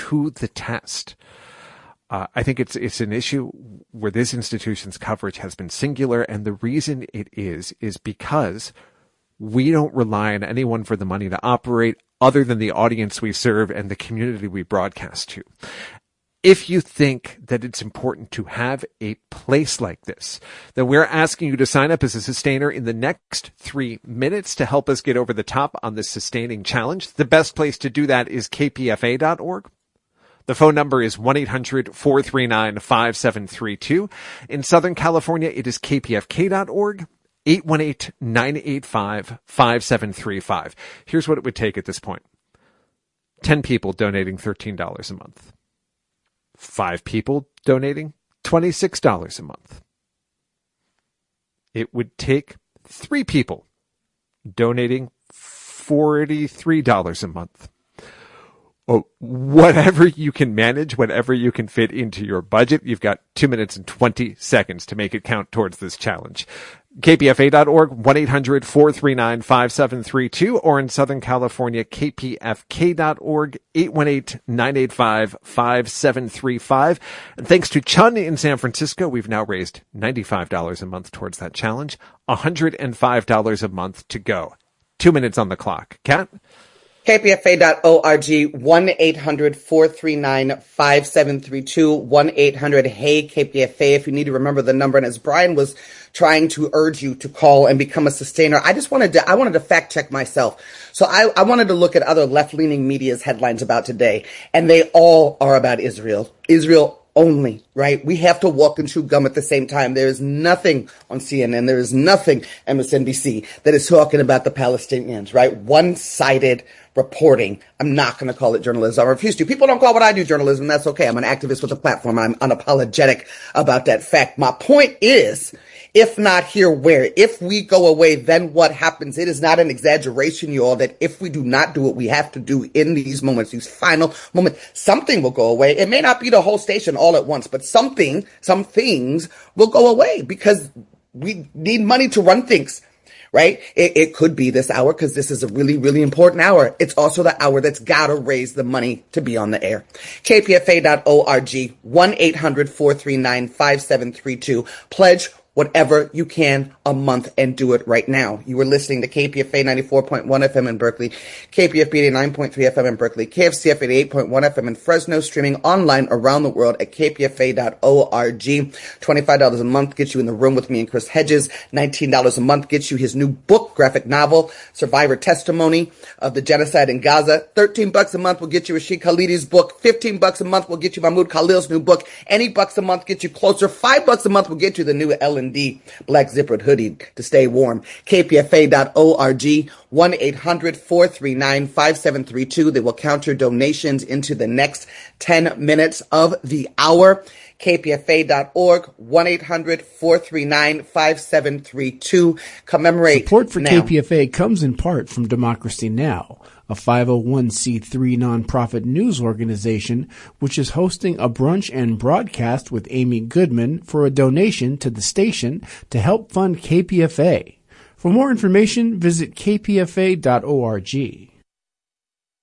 to the test. I think it's an issue where this institution's coverage has been singular, and the reason it is because we don't rely on anyone for the money to operate other than the audience we serve and the community we broadcast to. If you think that it's important to have a place like this, then we're asking you to sign up as a sustainer in the next 3 minutes to help us get over the top on this sustaining challenge. The best place to do that is kpfa.org. The phone number is 1-800-439-5732. In Southern California, it is kpfk.org, 818-985-5735. Here's what it would take at this point. 10 people donating $13 a month. 5 people donating $26 a month. It would take 3 people donating $43 a month. Whatever you can manage, whatever you can fit into your budget, you've got 2 minutes and 20 seconds to make it count towards this challenge. KPFA.org, 1-800-439-5732, or in Southern California, KPFK.org, 818-985-5735. And thanks to Chun in San Francisco, we've now raised $95 a month towards that challenge, $105 a month to go. 2 minutes on the clock. Kat? KPFA.org, 1-800-439-5732, 1-800-HEY-KPFA if you need to remember the number. And as Brian was trying to urge you to call and become a sustainer, I wanted to fact check myself. So I wanted to look at other left-leaning media's headlines about today, and they all are about Israel. Israel only, right? We have to walk and chew gum at the same time. There is nothing on CNN, there is nothing MSNBC that is talking about the Palestinians, right? One-sided reporting. I'm not going to call it journalism. I refuse to. People don't call what I do journalism. That's okay. I'm an activist with a platform. I'm unapologetic about that fact. My point is, if not here, where? If we go away, then what happens? It is not an exaggeration, you all, that if we do not do what we have to do in these moments, these final moments, something will go away. It may not be the whole station all at once, but some things will go away because we need money to run things. Right? It could be this hour because this is a really, really important hour. It's also the hour that's got to raise the money to be on the air. KPFA.org, 1-800-439-5732. Pledge whatever you can a month and do it right now. You were listening to KPFA 94.1 FM in Berkeley, KPFB 89.3 FM in Berkeley, KFCF 88.1 FM in Fresno, streaming online around the world at kpfa.org. $25 a month gets you in the room with me and Chris Hedges. $19 a month gets you his new book, graphic novel, Survivor Testimony of the Genocide in Gaza. $13 a month will get you Rashid Khalidi's book. $15 a month will get you Mahmoud Khalil's new book. Any bucks a month get you closer. $5 a month will get you the new L&D black zippered hoodie to stay warm. KPFA.org, 1-800-439-5732. They will count your donations into the next 10 minutes of the hour. KPFA.org, 1-800-439-5732. Commemorate Support for now. KPFA comes in part from Democracy Now!, a 501c3 nonprofit news organization which is hosting a brunch and broadcast with Amy Goodman for a donation to the station to help fund KPFA. For more information, visit kpfa.org.